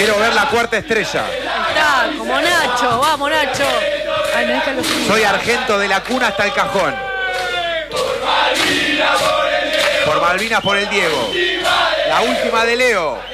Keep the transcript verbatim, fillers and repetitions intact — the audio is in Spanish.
Quiero ver la cuarta estrella. Está, como Nacho. Vamos, Nacho. Ay, no deja los... Soy Argento de la cuna hasta el cajón. Por Malvinas, por el Diego. La última de Leo.